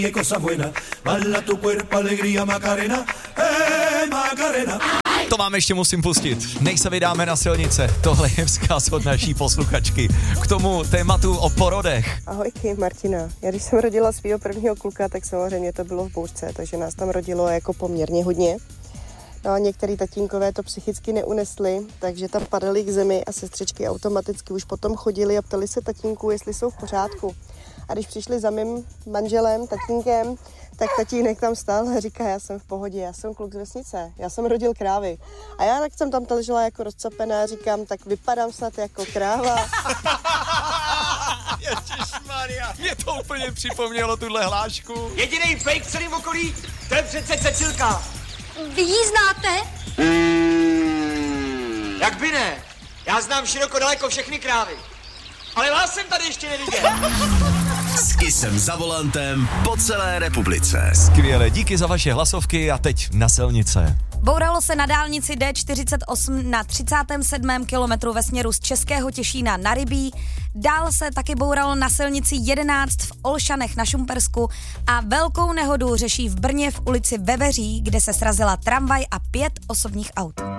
es cosa buena, baila tu cuerpo, alegría, Macarena, Macarena. To vám ještě musím pustit, než se vydáme na silnice. Tohle je vzkaz od naší posluchačky. K tomu tématu o porodech. Ahojky, Martina. Já když jsem rodila svého prvního kluka, tak samozřejmě to bylo v bouřce, takže nás tam rodilo jako poměrně hodně. No a některý tatínkové to psychicky neunesli, takže tam padaly k zemi a sestřičky automaticky už potom chodili a ptali se tatínku, jestli jsou v pořádku. A když přišli za mým manželem, tatínkem, tak tatínek tam stál a říká, já jsem v pohodě, já jsem kluk z vesnice, já jsem rodil krávy. A já tak jsem tam ležela jako rozcapená a říkám, tak vypadám snad jako kráva. Ježišmarja, mě to úplně připomnělo tuhle hlášku. Jedinej fake v celém okolí, to je přece Cecilka. Vy ji znáte? Jak by ne? Já znám široko daleko všechny krávy. Ale vás jsem tady ještě neviděl. S Kissem za volantem po celé republice. Skvěle, díky za vaše hlasovky a teď na silnice. Bouralo se na dálnici D48 na 37. kilometru ve směru z Českého Těšína na Rybí. Dál se taky bouralo na silnici 11 v Olšanech na Šumpersku a velkou nehodu řeší v Brně v ulici Veveří, kde se srazila tramvaj a 5 osobních aut.